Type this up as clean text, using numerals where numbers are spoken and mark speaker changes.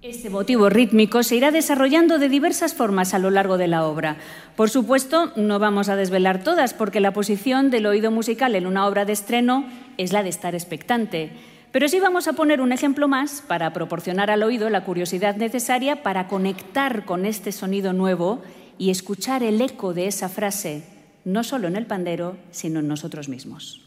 Speaker 1: Este motivo rítmico se irá desarrollando de diversas formas a lo largo de la obra. Por supuesto, no vamos a desvelar todas, porque la posición del oído musical en una obra de estreno es la de estar expectante. Pero sí vamos a poner un ejemplo más para proporcionar al oído la curiosidad necesaria para conectar con este sonido nuevo y escuchar el eco de esa frase, no solo en el pandero, sino en nosotros mismos.